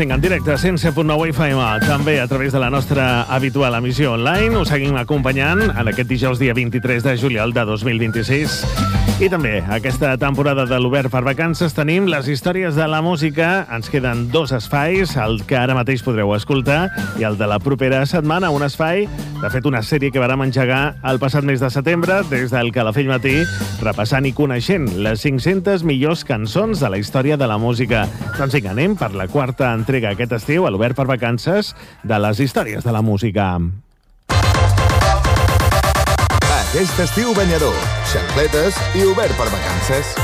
vinga, en directe, 107.9 FM, també a través de la nostra habitual emissió online. Us seguim acompanyant en aquest dijous dia 23 de juliol de 2026. I també, aquesta temporada de l'Obert per Vacances, tenim les històries de la música. Ens queden 2 espais, el que ara mateix podreu escoltar i el de la propera setmana, un espai, de fet, una sèrie que vàrem engegar el passat mes de setembre, des del Calafell Matí, repassant i coneixent les 500 millors cançons de la història de la música. Doncs vinga, anem per la 4ª entrega aquest estiu a l'Obert per Vacances de les històries de la música. Aquest estiu banyador, xancletes i obert per vacances.